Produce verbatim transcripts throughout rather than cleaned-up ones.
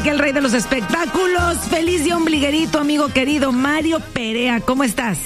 aquí el rey de los espectáculos. Feliz día ombliguerito, amigo querido Mario Perea. ¿Cómo estás?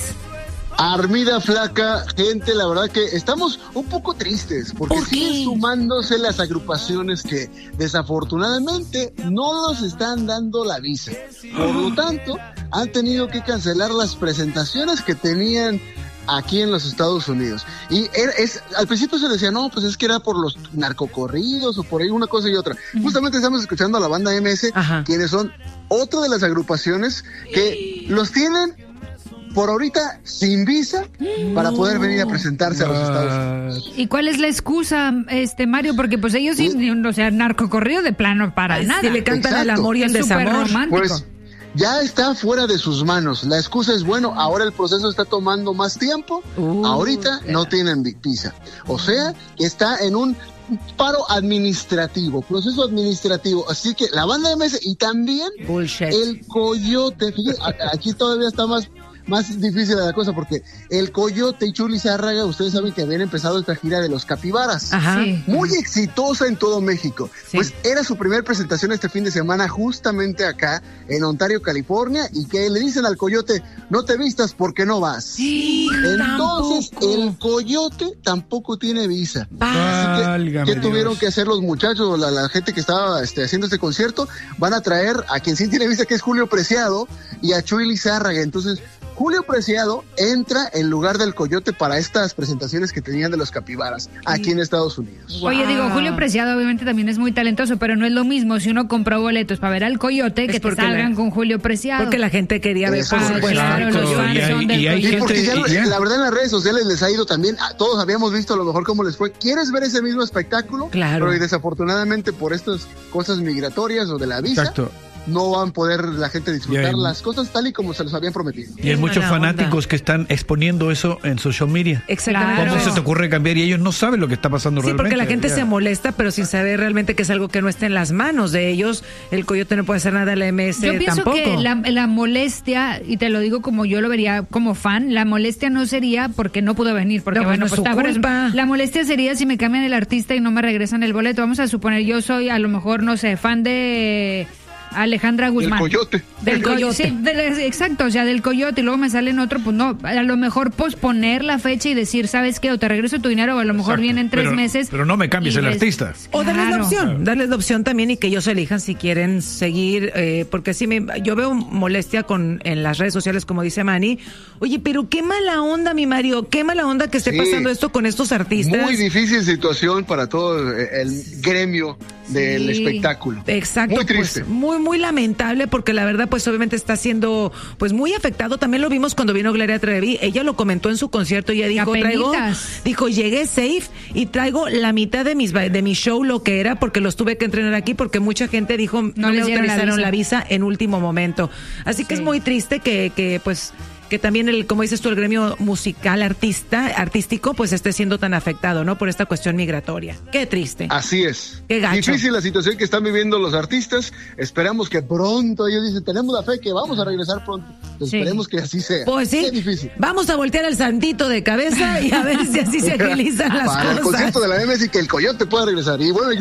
Armida Flaca, gente, la verdad que estamos un poco tristes porque ¿Por siguen qué? sumándose las agrupaciones que desafortunadamente no nos están dando la visa. Por lo tanto, han tenido que cancelar las presentaciones que tenían aquí en los Estados Unidos. Y era, es, al principio se decía, no, pues es que era por los narcocorridos o por ahí una cosa y otra. Uh-huh. Justamente estamos escuchando a la banda M S, Ajá. quienes son otra de las agrupaciones que los tienen por ahorita sin visa para poder venir a presentarse a los Estados Unidos. ¿Y cuál es la excusa, este Mario? Porque pues ellos sí, o sea, narcocorrido de plano para Ay, nada. Si le cantan Exacto. el amor y el es desamor. Pues ya está fuera de sus manos. La excusa es, bueno, ahora el proceso está tomando más tiempo. Uh, ahorita yeah. no tienen visa. O sea, está en un paro administrativo, proceso administrativo. Así que la banda M S y también Bullshit. el Coyote. Fíjate, aquí todavía está más más difícil la cosa porque el Coyote y Chuy Lizárraga, ustedes saben que habían empezado esta gira de los Capibaras. Ajá. Sí. Muy exitosa en todo México. Sí. Pues era su primera presentación este fin de semana justamente acá en Ontario, California, y que le dicen al Coyote, no te vistas porque no vas. Sí, Entonces tampoco. el Coyote tampoco tiene visa. Válgame Así que, ¿qué tuvieron Dios. que hacer los muchachos, la, la gente que estaba este, haciendo este concierto? Van a traer a quien sí tiene visa, que es Julio Preciado, y a Chuy Lizárraga. Entonces Julio Preciado entra en lugar del Coyote para estas presentaciones que tenían de los Capibaras aquí en Estados Unidos. Oye, wow. digo, Julio Preciado obviamente también es muy talentoso, pero no es lo mismo si uno compró boletos para ver al Coyote es que te salgan la, con Julio Preciado. Porque la gente quería ver Eso, por pues, claro, los fans y hay, son del y hay gente, porque ya, y ya. La verdad en las redes sociales les ha ido también, todos habíamos visto a lo mejor cómo les fue. ¿Quieres ver ese mismo espectáculo? Claro. Pero y desafortunadamente por estas cosas migratorias o de la visa, Exacto. no van a poder la gente disfrutar hay, las cosas tal y como se los habían prometido. Y hay muchos fanáticos onda. que están exponiendo eso en social media. Exactamente. ¿Cómo se te ocurre cambiar? Y ellos no saben lo que está pasando sí, realmente. Sí, porque la gente ya. se molesta, pero sin saber realmente que es algo que no está en las manos de ellos. El Coyote no puede hacer nada, la M S yo pienso tampoco. que la, la molestia, y te lo digo como yo lo vería como fan, la molestia no sería porque no pudo venir, porque no, bueno, no pues está culpa. La molestia sería si me cambian el artista y no me regresan el boleto. Vamos a suponer, yo soy a lo mejor, no sé, fan de Alejandra Guzmán. Del Coyote. Del Coyote. Sí, de, exacto, o sea, del Coyote y luego me sale en otro, pues no, a lo mejor posponer la fecha y decir, ¿sabes qué? O te regreso tu dinero o a lo mejor exacto. vienen tres pero, meses. Pero no me cambies el ves, artista. O darles claro. la opción, darles la opción también y que ellos elijan si quieren seguir, eh, porque sí, me, yo veo molestia con en las redes sociales, como dice Manny. Oye, pero qué mala onda, mi Mario, qué mala onda que esté sí. pasando esto con estos artistas. Muy difícil situación para todo el gremio del sí. espectáculo. Exacto. Muy triste. Pues, muy, muy lamentable porque la verdad, pues obviamente está siendo pues muy afectado. También lo vimos cuando vino Gloria Trevi. Ella lo comentó en su concierto. Ella dijo, traigo, dijo, llegué safe y traigo la mitad de mis de mi show lo que era porque los tuve que entrenar aquí porque mucha gente dijo, no, no le autorizaron la visa. la visa en último momento. Así que sí. es muy triste que, que pues que también el, como dices tú, el gremio musical artista, artístico, pues esté siendo tan afectado, ¿no? Por esta cuestión migratoria. Qué triste. Así es. Qué gacho. Difícil la situación que están viviendo los artistas. Esperamos que pronto, ellos dicen, tenemos la fe que vamos a regresar pronto. Entonces, sí. Esperemos que así sea. Pues sí. Qué difícil. Vamos a voltear al santito de cabeza y a ver si así se agilizan las Para cosas. el concierto de la M S y que el Coyote pueda regresar. Y bueno,